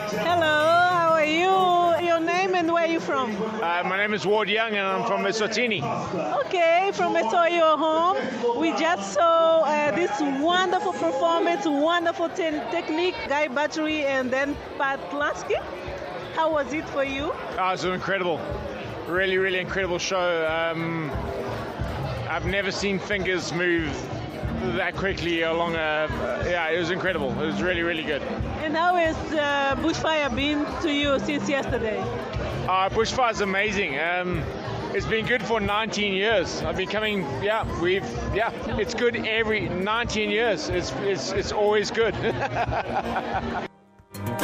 Hello, how are you? Your name and where are you from? My name is Ward Young and I'm from Eswatini. Okay, from Esoyo home. We just saw this wonderful performance, wonderful technique, Guy Battery and then Pat Lasky. How was it for you? It was incredible. Really, really incredible show. I've never seen fingers move that quickly along it was incredible. It was really, really good. And how has Bushfire been to you since yesterday? Bushfire is amazing. It's been good for 19 years. I've been coming, it's good every 19 years. It's always good.